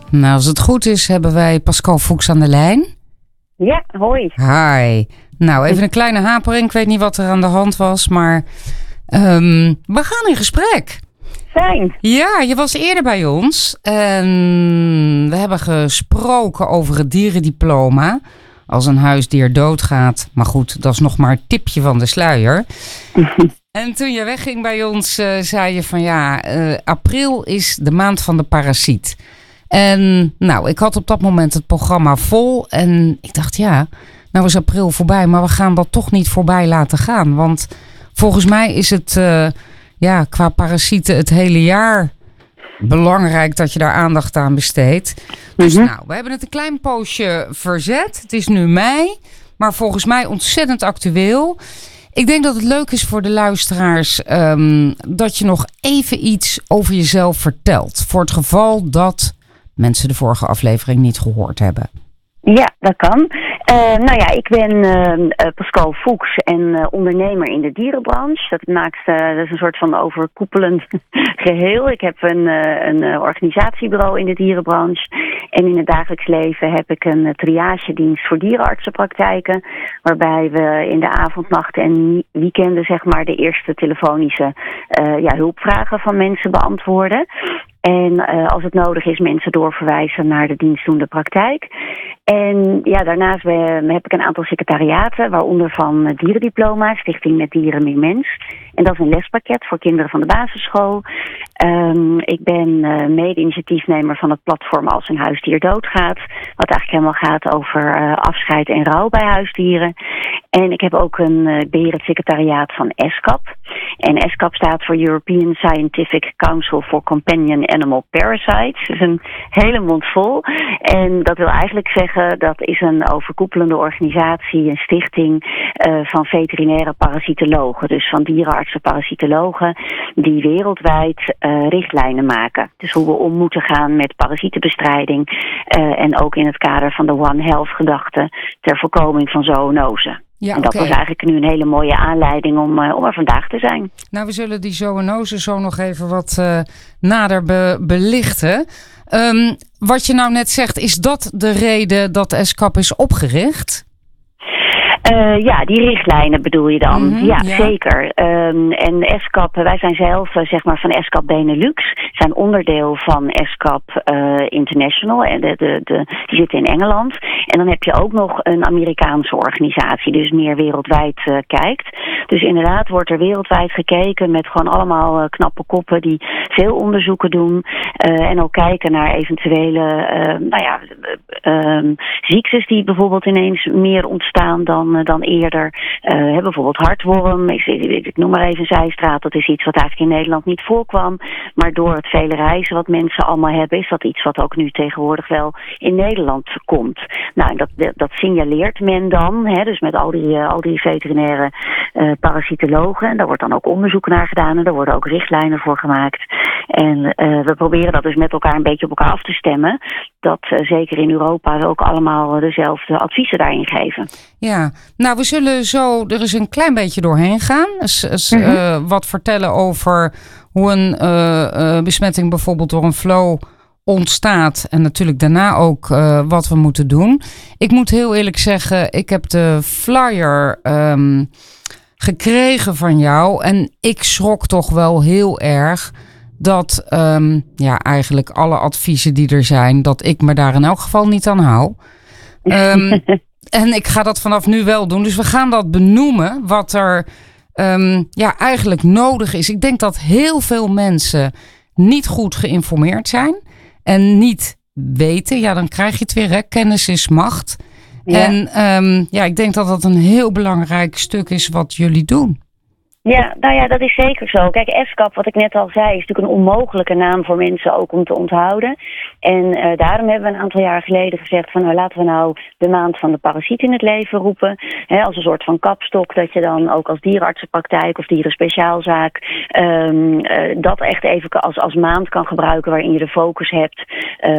Nou, als het goed is, hebben wij Pascal Fuchs aan de lijn. Ja, hoi. Hi. Nou, even een kleine hapering. Ik weet niet wat er aan de hand was, maar we gaan in gesprek. Fijn. Ja, je was eerder bij ons en we hebben gesproken over het dierendiploma. Als een huisdier doodgaat. Maar goed, dat is nog maar het tipje van de sluier. En toen je wegging bij ons, zei je van april is de maand van de parasiet. En nou, ik had op dat moment het programma vol. En ik dacht, nou is april voorbij. Maar we gaan dat toch niet voorbij laten gaan. Want volgens mij is het qua parasieten het hele jaar belangrijk dat je daar aandacht aan besteedt. Dus nou, we hebben het een klein poosje verzet. Het is nu mei, maar volgens mij ontzettend actueel. Ik denk dat het leuk is voor de luisteraars dat je nog even iets over jezelf vertelt. Voor het geval dat mensen de vorige aflevering niet gehoord hebben. Ja, dat kan. Ik ben Pascal Fuchs en ondernemer in de dierenbranche. Dat is een soort van overkoepelend geheel. Ik heb een organisatiebureau in de dierenbranche. En in het dagelijks leven heb ik een triagedienst voor dierenartsenpraktijken. Waarbij we in de avond, nacht en weekenden de eerste telefonische hulpvragen van mensen beantwoorden. En als het nodig is, mensen doorverwijzen naar de dienstdoende praktijk. En daarnaast heb ik een aantal secretariaten, waaronder van Dierendiploma's, Stichting Met Dieren Meer Mens. En dat is een lespakket voor kinderen van de basisschool. Ik ben mede-initiatiefnemer van het platform Als een huisdier doodgaat. Wat eigenlijk helemaal gaat over afscheid en rouw bij huisdieren. En ik heb ook een beheerend secretariaat van ESCAP. En ESCAP staat voor European Scientific Council for Companion Animal Parasites. Dat is een hele mond vol. En dat wil eigenlijk zeggen, dat is een overkoepelende organisatie, een stichting van veterinaire parasitologen. Dus van dierenartsen, parasitologen, die wereldwijd richtlijnen maken. Dus hoe we om moeten gaan met parasietenbestrijding. En ook in het kader van de One Health gedachte ter voorkoming van zoonose. Ja, en dat was eigenlijk nu een hele mooie aanleiding om er vandaag te zijn. Nou, we zullen die zoonose zo nog even wat nader belichten. Wat je nou net zegt, is dat de reden dat ESCAP is opgericht? Die richtlijnen bedoel je dan? Ja, zeker. En ESCAP, wij zijn zelf van ESCAP Benelux, zijn onderdeel van ESCAP International. En die zitten in Engeland. En dan heb je ook nog een Amerikaanse organisatie, dus meer wereldwijd kijkt. Dus inderdaad wordt er wereldwijd gekeken met gewoon allemaal knappe koppen die veel onderzoeken doen. En ook kijken naar eventuele ziektes die bijvoorbeeld ineens meer ontstaan dan eerder. Bijvoorbeeld hartworm. Ik noem maar even een zijstraat. Dat is iets wat eigenlijk in Nederland niet voorkwam. Maar door het vele reizen wat mensen allemaal hebben, is dat iets wat ook nu tegenwoordig wel in Nederland komt. Nou, dat signaleert men dan. Dus met al die veterinaire parasitologen. En daar wordt dan ook onderzoek naar gedaan. En daar worden ook richtlijnen voor gemaakt. En we proberen dat dus met elkaar een beetje op elkaar af te stemmen. Dat zeker in Europa we ook allemaal dezelfde adviezen daarin geven. Ja, nou we zullen zo er eens een klein beetje doorheen gaan. Wat vertellen over hoe een besmetting bijvoorbeeld door een flow ontstaat. En natuurlijk daarna ook wat we moeten doen. Ik moet heel eerlijk zeggen, ik heb de flyer gekregen van jou. En ik schrok toch wel heel erg dat eigenlijk alle adviezen die er zijn, dat ik me daar in elk geval niet aan hou. En ik ga dat vanaf nu wel doen. Dus we gaan dat benoemen wat er eigenlijk nodig is. Ik denk dat heel veel mensen niet goed geïnformeerd zijn en niet weten. Ja, dan krijg je het weer, hè? Kennis is macht. Ja. En ik denk dat dat een heel belangrijk stuk is wat jullie doen. Ja, dat is zeker zo. Kijk, ESCAP, wat ik net al zei, is natuurlijk een onmogelijke naam voor mensen ook om te onthouden. En daarom hebben we een aantal jaar geleden gezegd van laten we nou de maand van de parasiet in het leven roepen. Als een soort van kapstok, dat je dan ook als dierenartsenpraktijk of dierenspeciaalzaak dat echt even als maand kan gebruiken waarin je de focus hebt